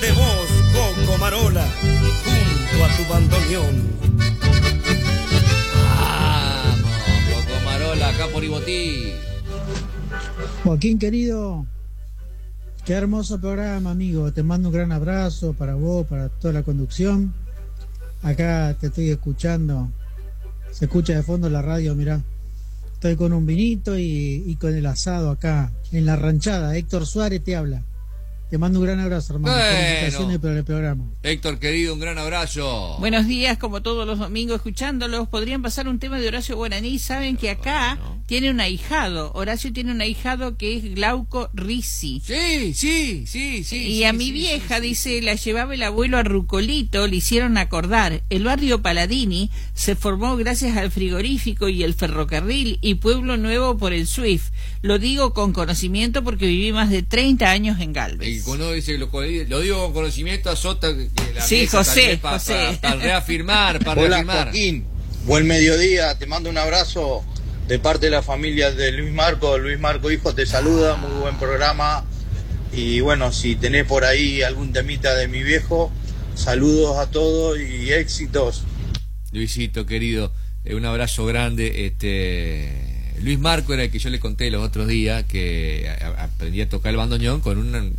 de vos, Coco Marola, junto a tu bandoneón. Vamos, Coco Marola, acá por Ibotí. Joaquín querido, qué hermoso programa, amigo. Te mando un gran abrazo para vos, para toda la conducción. Acá te estoy escuchando. Se escucha de fondo la radio, mirá. Estoy con un vinito y con el asado acá en la ranchada. Héctor Suárez te habla. Te mando un gran abrazo, hermano. Bueno. Felicitaciones por el programa. Héctor, querido, un gran abrazo. Buenos días, como todos los domingos escuchándolos. Podrían pasar un tema de Horacio Guaraní. Saben que acá tiene un ahijado. Horacio tiene un ahijado que es Glauco Rizzi. Sí. Y a mi vieja, dice, la llevaba el abuelo a Rucolito, le hicieron acordar. El barrio Paladini se formó gracias al frigorífico y el ferrocarril y Pueblo Nuevo por el SWIFT. Lo digo con conocimiento porque viví más de 30 años en Galvez. Y cuando dice lo digo con conocimiento, azota que la Sí, mesa José. para reafirmar, Hola, Joaquín, buen mediodía, te mando un abrazo de parte de la familia de Luis Marco hijo te saluda, muy buen programa. Y bueno, si tenés por ahí algún temita de mi viejo, saludos a todos y éxitos. Luisito, querido, un abrazo grande. Luis Marco era el que yo le conté los otros días que aprendí a tocar el bandoneón con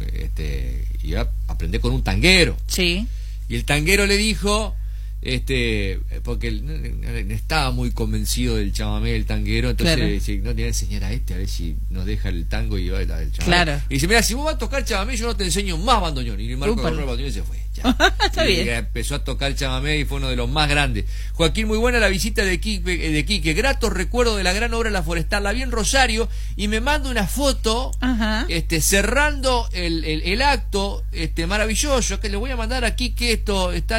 iba a aprender con un tanguero. Sí. Y el tanguero le dijo, porque no estaba muy convencido del chamamé del tanguero, entonces Claro. dice, no te voy a enseñar a a ver si nos deja el tango y va el chamamé. Claro. Y dice, mira, si vos vas a tocar chamamé, yo no te enseño más bandoneón. Y Luis Marco agarró el bandoneón y se fue. Ya. Está bien. Empezó a tocar el chamamé y fue uno de los más grandes. Joaquín, muy buena la visita de Quique. Gratos recuerdos de la gran obra La Forestal. La vi en Rosario y me manda una foto cerrando el acto maravilloso, que le voy a mandar a Quique. Esto está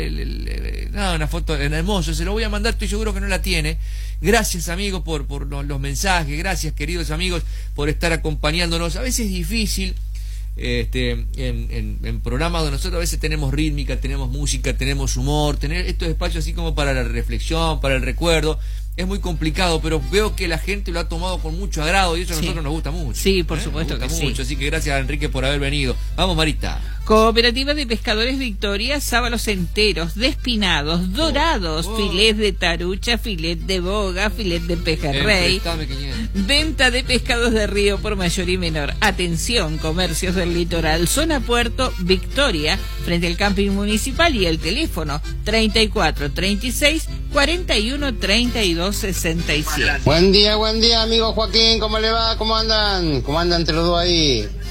una foto hermosa, se lo voy a mandar, estoy seguro que no la tiene. Gracias, amigos, por los mensajes. Gracias, queridos amigos, por estar acompañándonos. A veces es difícil en programas donde nosotros a veces tenemos rítmica, tenemos música, tenemos humor, tener estos espacios así como para la reflexión, para el recuerdo, es muy complicado, pero veo que la gente lo ha tomado con mucho agrado y eso a nosotros nos gusta mucho. Sí, por supuesto que sí. Así que gracias a Enrique por haber venido. Vamos, Marita. Cooperativa de Pescadores Victoria, sábalos enteros, despinados, dorados, filets de tarucha, filet de boga, filet de pejerrey. Venta de pescados de río por mayor y menor. Atención, comercios del litoral, zona Puerto Victoria, frente al camping municipal, y el teléfono 34 36 41 32 67. Buen día, amigo Joaquín, ¿cómo le va? ¿Cómo andan entre los dos ahí?